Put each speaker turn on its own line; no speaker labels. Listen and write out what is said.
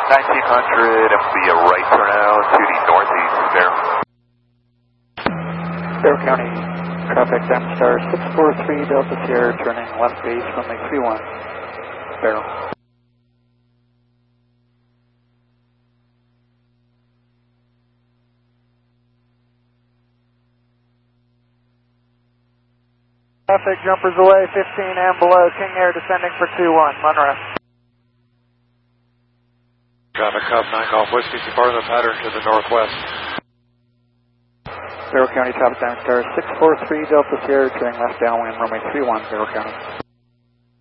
1900, it will be a right turnout to the northeast there.
Barrow County traffic, Damstar 643 Delta Sierra, turning left base, runway 31, Barrow.
Traffic jumpers away, 15 and below, King Air descending for 21, Monroe.
Traffic Hub 9 Golf Whiskey, bar the pattern to the northwest.
Barrow County traffic, Damstar 643 Delta Sierra, turning left downwind, runway 31, Barrow County.